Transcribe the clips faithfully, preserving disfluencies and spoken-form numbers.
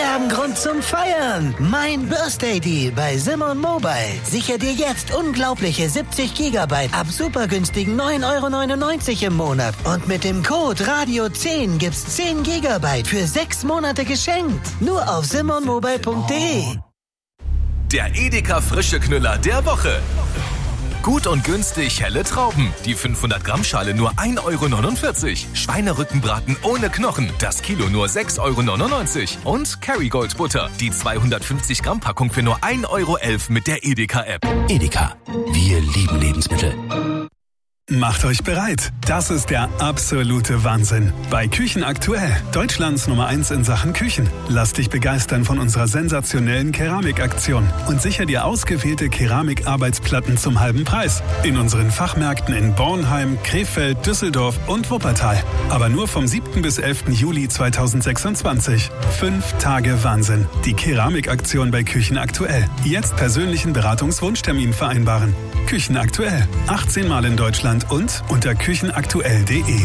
Wir haben Grund zum Feiern. Mein Birthday Deal bei Simon Mobile. Sicher dir jetzt unglaubliche siebzig Gigabyte ab super günstigen neun Euro neunundneunzig im Monat. Und mit dem Code Radio zehn gibt's zehn Gigabyte für sechs Monate geschenkt. Nur auf simon mobile punkt de. Der Edeka Frische Knüller der Woche. Gut und günstig helle Trauben. Die fünfhundert Gramm Schale nur ein Euro neunundvierzig. Schweinerückenbraten ohne Knochen. Das Kilo nur sechs Euro neunundneunzig. Und Kerrygold Butter. Die zweihundertfünfzig Gramm Packung für nur ein Euro elf mit der Edeka App. Edeka. Wir lieben Lebensmittel. Macht euch bereit. Das ist der absolute Wahnsinn. Bei Küchen aktuell. Deutschlands Nummer eins in Sachen Küchen. Lass dich begeistern von unserer sensationellen Keramikaktion und sicher dir ausgewählte Keramikarbeitsplatten zum halben Preis. In unseren Fachmärkten in Bornheim, Krefeld, Düsseldorf und Wuppertal. Aber nur vom siebten bis elften Juli zweitausendsechsundzwanzig. Fünf Tage Wahnsinn. Die Keramikaktion bei Küchen aktuell. Jetzt persönlichen Beratungswunschtermin vereinbaren. Küchen aktuell. achtzehn Mal in Deutschland und unter küchenaktuell punkt de.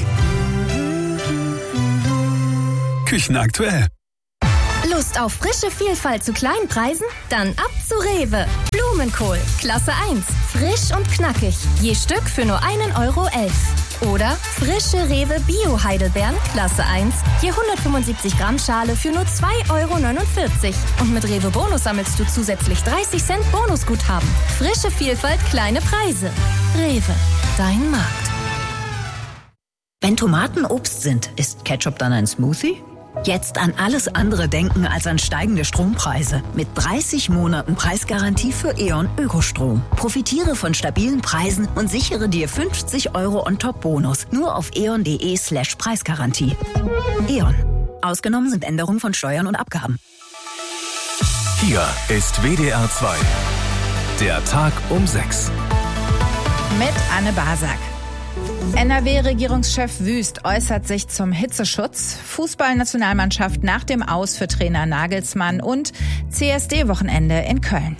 Küchen aktuell. Lust auf frische Vielfalt zu kleinen Preisen? Dann ab zu Rewe. Blumenkohl, Klasse eins. Frisch und knackig. Je Stück für nur einen Euro elf. Oder frische Rewe Bio-Heidelbeeren, Klasse eins. Je hundertfünfundsiebzig Gramm Schale für nur zwei Euro neunundvierzig. Und mit Rewe Bonus sammelst du zusätzlich dreißig Cent Bonusguthaben. Frische Vielfalt, kleine Preise. Rewe, dein Markt. Wenn Tomaten Obst sind, ist Ketchup dann ein Smoothie? Jetzt an alles andere denken als an steigende Strompreise. Mit dreißig Monaten Preisgarantie für E.ON Ökostrom. Profitiere von stabilen Preisen und sichere dir fünfzig Euro On-Top-Bonus. Nur auf eon.de slash Preisgarantie. E.ON. Ausgenommen sind Änderungen von Steuern und Abgaben. Hier ist W D R zwei. Der Tag um sechs. Mit Anne Basak. N R W-Regierungschef Wüst äußert sich zum Hitzeschutz, Fußballnationalmannschaft nach dem Aus für Trainer Nagelsmann und C S D-Wochenende in Köln.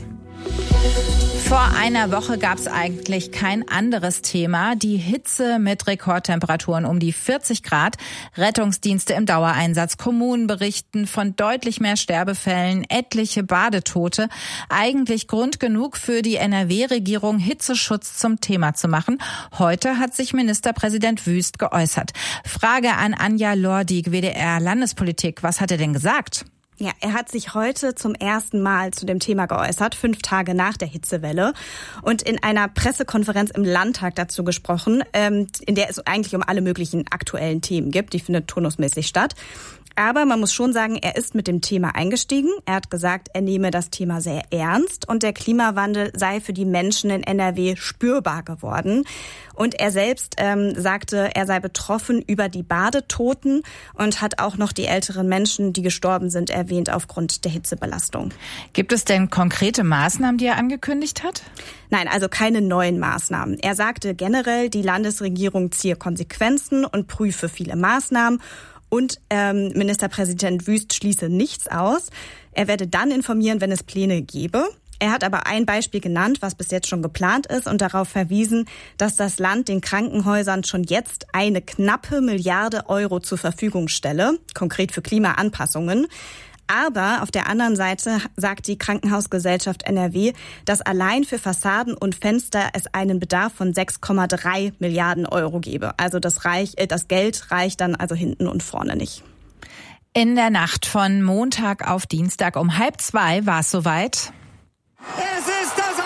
Vor einer Woche gab es eigentlich kein anderes Thema. Die Hitze mit Rekordtemperaturen um die vierzig Grad. Rettungsdienste im Dauereinsatz. Kommunen berichten von deutlich mehr Sterbefällen, etliche Badetote. Eigentlich Grund genug für die N R W-Regierung, Hitzeschutz zum Thema zu machen. Heute hat sich Ministerpräsident Wüst geäußert. Frage an Anja Lordig, W D R Landespolitik. Was hat er denn gesagt? Ja, er hat sich heute zum ersten Mal zu dem Thema geäußert, fünf Tage nach der Hitzewelle, und in einer Pressekonferenz im Landtag dazu gesprochen, in der es eigentlich um alle möglichen aktuellen Themen geht. Die findet turnusmäßig statt. Aber man muss schon sagen, er ist mit dem Thema eingestiegen. Er hat gesagt, er nehme das Thema sehr ernst und der Klimawandel sei für die Menschen in N R W spürbar geworden. Und er selbst ähm, sagte, er sei betroffen über die Badetoten und hat auch noch die älteren Menschen, die gestorben sind, erwähnt aufgrund der Hitzebelastung. Gibt es denn konkrete Maßnahmen, die er angekündigt hat? Nein, also keine neuen Maßnahmen. Er sagte generell, die Landesregierung ziehe Konsequenzen und prüfe viele Maßnahmen. Und ähm, Ministerpräsident Wüst schließe nichts aus. Er werde dann informieren, wenn es Pläne gäbe. Er hat aber ein Beispiel genannt, was bis jetzt schon geplant ist, und darauf verwiesen, dass das Land den Krankenhäusern schon jetzt eine knappe Milliarde Euro zur Verfügung stelle, konkret für Klimaanpassungen. Aber auf der anderen Seite sagt die Krankenhausgesellschaft N R W, dass allein für Fassaden und Fenster es einen Bedarf von sechs Komma drei Milliarden Euro gebe. Also das, Reich, äh, das Geld reicht dann also hinten und vorne nicht. In der Nacht von Montag auf Dienstag um halb zwei war es soweit. Es ist das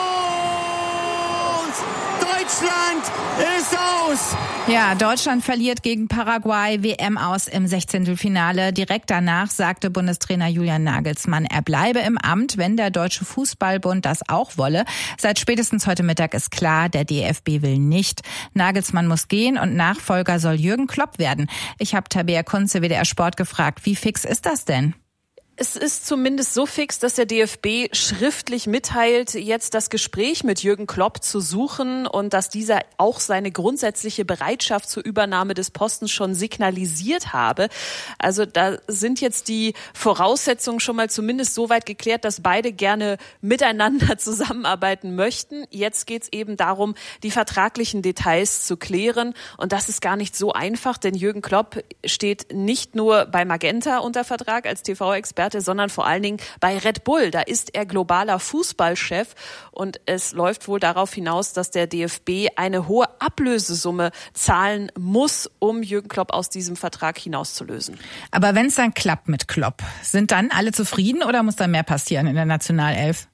Aus! Deutschland ist aus! Ja, Deutschland verliert gegen Paraguay W M aus im Sechzehntelfinale. Direkt danach sagte Bundestrainer Julian Nagelsmann, er bleibe im Amt, wenn der Deutsche Fußballbund das auch wolle. Seit spätestens heute Mittag ist klar, der D F B will nicht. Nagelsmann muss gehen und Nachfolger soll Jürgen Klopp werden. Ich habe Tabea Kunze, W D R Sport, gefragt, wie fix ist das denn? Es ist zumindest so fix, dass der D F B schriftlich mitteilt, jetzt das Gespräch mit Jürgen Klopp zu suchen und dass dieser auch seine grundsätzliche Bereitschaft zur Übernahme des Postens schon signalisiert habe. Also da sind jetzt die Voraussetzungen schon mal zumindest so weit geklärt, dass beide gerne miteinander zusammenarbeiten möchten. Jetzt geht es eben darum, die vertraglichen Details zu klären, und das ist gar nicht so einfach, denn Jürgen Klopp steht nicht nur bei Magenta unter Vertrag als T V-Experte, Experte, sondern vor allen Dingen bei Red Bull. Da ist er globaler Fußballchef und es läuft wohl darauf hinaus, dass der D F B eine hohe Ablösesumme zahlen muss, um Jürgen Klopp aus diesem Vertrag hinauszulösen. Aber wenn es dann klappt mit Klopp, sind dann alle zufrieden oder muss da mehr passieren in der Nationalelf?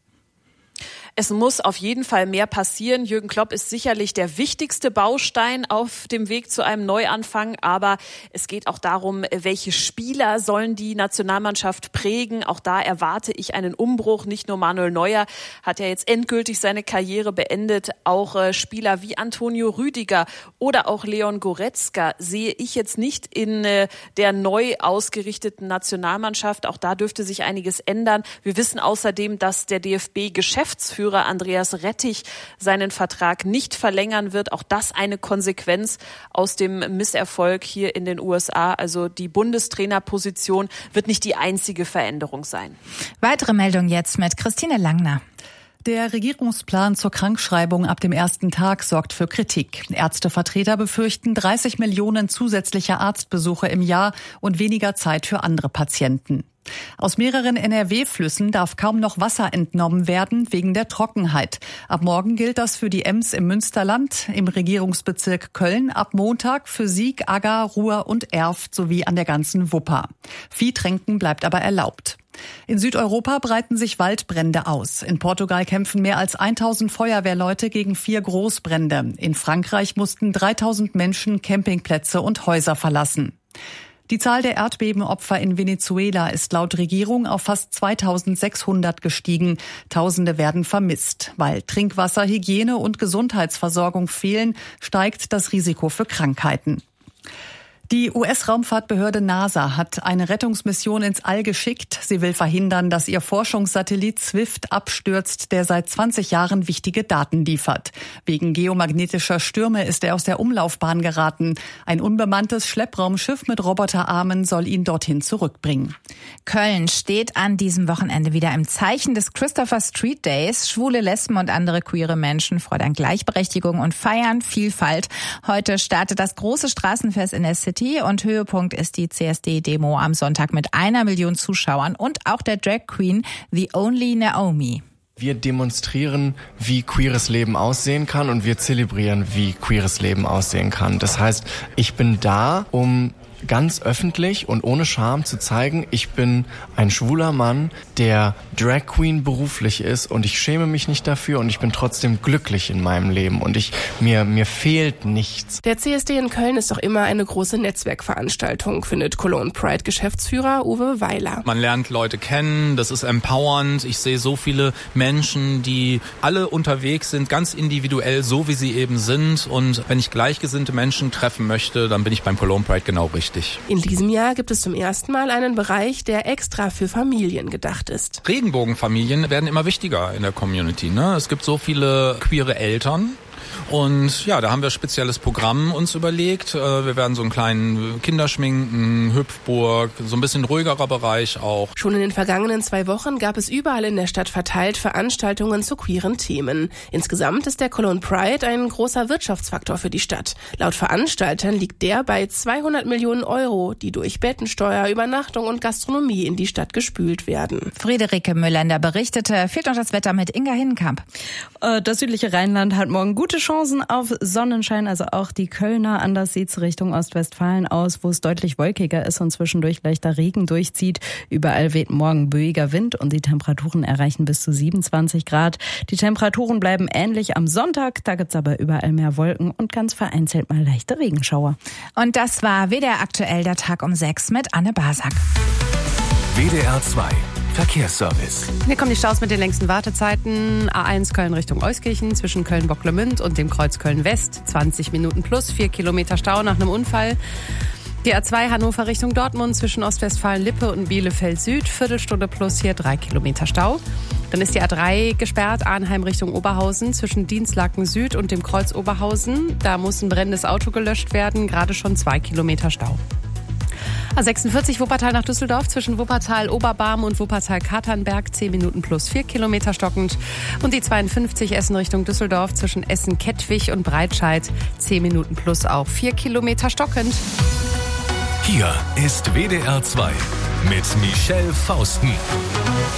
Es muss auf jeden Fall mehr passieren. Jürgen Klopp ist sicherlich der wichtigste Baustein auf dem Weg zu einem Neuanfang. Aber es geht auch darum, welche Spieler sollen die Nationalmannschaft prägen. Auch da erwarte ich einen Umbruch. Nicht nur Manuel Neuer hat ja jetzt endgültig seine Karriere beendet. Auch äh, Spieler wie Antonio Rüdiger oder auch Leon Goretzka sehe ich jetzt nicht in äh, der neu ausgerichteten Nationalmannschaft. Auch da dürfte sich einiges ändern. Wir wissen außerdem, dass der D F B-Geschäftsführer Andreas Rettich seinen Vertrag nicht verlängern wird. Auch das eine Konsequenz aus dem Misserfolg hier in den U S A. Also die Bundestrainerposition wird nicht die einzige Veränderung sein. Weitere Meldung jetzt mit Christine Langner. Der Regierungsplan zur Krankschreibung ab dem ersten Tag sorgt für Kritik. Ärztevertreter befürchten dreißig Millionen zusätzliche Arztbesuche im Jahr und weniger Zeit für andere Patienten. Aus mehreren N R W-Flüssen darf kaum noch Wasser entnommen werden wegen der Trockenheit. Ab morgen gilt das für die Ems im Münsterland, im Regierungsbezirk Köln, ab Montag für Sieg, Agger, Ruhr und Erft sowie an der ganzen Wupper. Viehtränken bleibt aber erlaubt. In Südeuropa breiten sich Waldbrände aus. In Portugal kämpfen mehr als tausend Feuerwehrleute gegen vier Großbrände. In Frankreich mussten dreitausend Menschen Campingplätze und Häuser verlassen. Die Zahl der Erdbebenopfer in Venezuela ist laut Regierung auf fast zweitausendsechshundert gestiegen. Tausende werden vermisst. Weil Trinkwasser, Hygiene und Gesundheitsversorgung fehlen, steigt das Risiko für Krankheiten. Die U S-Raumfahrtbehörde NASA hat eine Rettungsmission ins All geschickt. Sie will verhindern, dass ihr Forschungssatellit Swift abstürzt, der seit zwanzig Jahren wichtige Daten liefert. Wegen geomagnetischer Stürme ist er aus der Umlaufbahn geraten. Ein unbemanntes Schleppraumschiff mit Roboterarmen soll ihn dorthin zurückbringen. Köln steht an diesem Wochenende wieder im Zeichen des Christopher Street Days. Schwule, Lesben und andere queere Menschen fordern Gleichberechtigung und feiern Vielfalt. Heute startet das große Straßenfest in der City. Und Höhepunkt ist die C S D-Demo am Sonntag mit einer Million Zuschauern und auch der Drag Queen The Only Naomi. Wir demonstrieren, wie queeres Leben aussehen kann und wir zelebrieren, wie queeres Leben aussehen kann. Das heißt, ich bin da, um ganz öffentlich und ohne Scham zu zeigen, ich bin ein schwuler Mann, der Drag Queen beruflich ist und ich schäme mich nicht dafür und ich bin trotzdem glücklich in meinem Leben und ich mir mir fehlt nichts. Der C S D in Köln ist doch immer eine große Netzwerkveranstaltung, findet Cologne Pride Geschäftsführer Uwe Weiler. Man lernt Leute kennen, das ist empowernd. Ich sehe so viele Menschen, die alle unterwegs sind, ganz individuell, so wie sie eben sind. Und wenn ich gleichgesinnte Menschen treffen möchte, dann bin ich beim Cologne Pride genau richtig. In diesem Jahr gibt es zum ersten Mal einen Bereich, der extra für Familien gedacht ist. Regenbogenfamilien werden immer wichtiger in der Community, ne? Es gibt so viele queere Eltern. Und ja, da haben wir ein spezielles Programm uns überlegt. Wir werden so einen kleinen Kinderschminken, Hüpfburg, so ein bisschen ruhigerer Bereich auch. Schon in den vergangenen zwei Wochen gab es überall in der Stadt verteilt Veranstaltungen zu queeren Themen. Insgesamt ist der Cologne Pride ein großer Wirtschaftsfaktor für die Stadt. Laut Veranstaltern liegt der bei zweihundert Millionen Euro, die durch Bettensteuer, Übernachtung und Gastronomie in die Stadt gespült werden. Friederike Müllender berichtete, fehlt noch das Wetter mit Inga Hinnenkamp. Das südliche Rheinland hat morgen gute Chancen auf Sonnenschein, also auch die Kölner. Anders sieht's Richtung Ostwestfalen aus, wo es deutlich wolkiger ist und zwischendurch leichter Regen durchzieht. Überall weht morgen böiger Wind und die Temperaturen erreichen bis zu siebenundzwanzig Grad. Die Temperaturen bleiben ähnlich am Sonntag, da gibt's aber überall mehr Wolken und ganz vereinzelt mal leichte Regenschauer. Und das war W D R aktuell, der Tag um sechs mit Anne Basak. W D R zwei Verkehrsservice. Hier kommen die Staus mit den längsten Wartezeiten. A eins Köln Richtung Euskirchen zwischen Köln-Bocklemünd und dem Kreuz Köln-West. zwanzig Minuten plus, vier Kilometer Stau nach einem Unfall. Die A zwei Hannover Richtung Dortmund zwischen Ostwestfalen-Lippe und Bielefeld-Süd. Viertelstunde plus, hier drei Kilometer Stau. Dann ist die A drei gesperrt, Arnheim Richtung Oberhausen zwischen Dienstlaken Süd und dem Kreuz Oberhausen. Da muss ein brennendes Auto gelöscht werden, gerade schon zwei Kilometer Stau. A sechsundvierzig Wuppertal nach Düsseldorf zwischen Wuppertal-Oberbarm und Wuppertal-Katernberg zehn Minuten plus vier Kilometer stockend. Und die zweiundfünfzig Essen Richtung Düsseldorf zwischen Essen-Kettwig und Breitscheid zehn Minuten plus auch vier Kilometer stockend. Hier ist W D R zwei mit Michelle Fausten.